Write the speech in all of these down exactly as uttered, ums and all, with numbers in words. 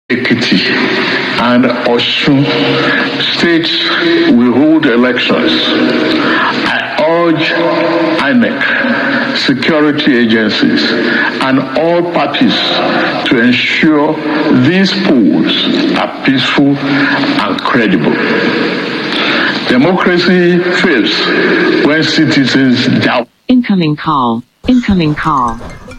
Ekiti and Osun states will hold elections. I urge I N E C, security agencies, and all parties to ensure these polls are peaceful and credible. Democracy fails when citizens doubt. Incoming call. Incoming call.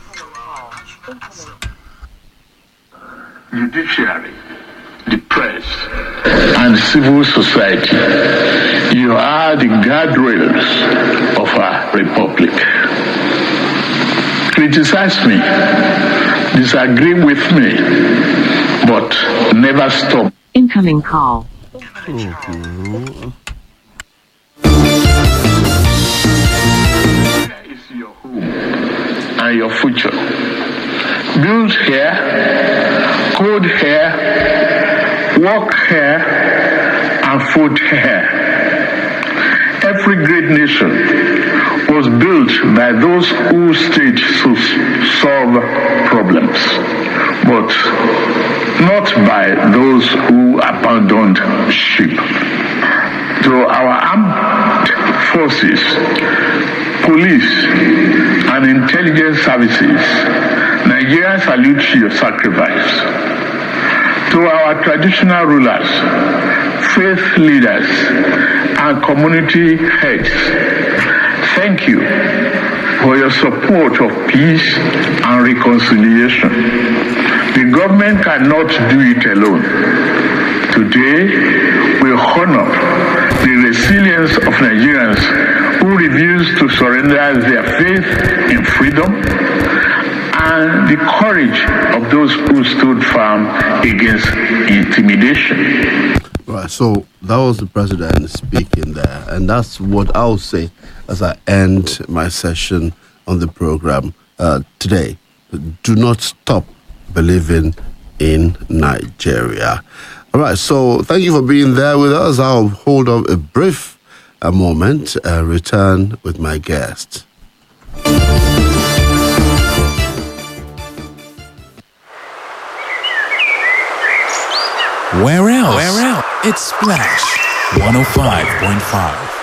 Judiciary, the press, and civil society, you are the guardrails of our republic. Criticize me, disagree with me, but never stop. Incoming call. Mm-hmm. Here is your home and your future. Build here, code here, work here, and food here. Every great nation was built by those who stayed to solve problems, but not by those who abandoned ship. To our armed forces, police, and intelligence services, Nigeria salutes your sacrifice. To our traditional rulers, faith leaders, and community heads, thank you for your support of peace and reconciliation. The government cannot do it alone. Today, we honor the resilience of Nigerians who refuse to surrender their faith in freedom, and the courage of those who stood firm against intimidation. Right, so that was the president speaking there, and that's what I'll say as I end my session on the program uh, today. Do not stop believing in Nigeria. All right, so thank you for being there with us. I'll hold on a brief a moment and return with my guest. Where else? Where else? It's Splash one oh five point five.